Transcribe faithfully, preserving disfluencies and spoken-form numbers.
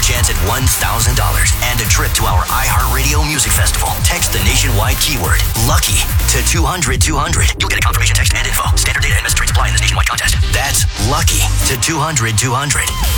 chance at one thousand dollars and a trip to our iHeartRadio Music Festival. Text the nationwide keyword LUCKY to two hundred two hundred. You'll get a confirmation text and info. Standard data and message rates apply in this nationwide contest. That's LUCKY to two hundred two hundred.